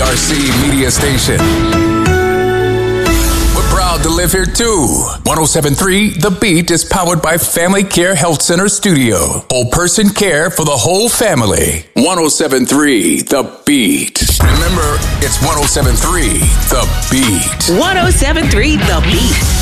WBRC media station. We're proud to live here too. 107.3 The Beat is powered by Family Care Health Center Studio. Whole person care for the whole family. 107.3 The Beat. Remember, it's 107.3 The Beat. 107.3 The Beat.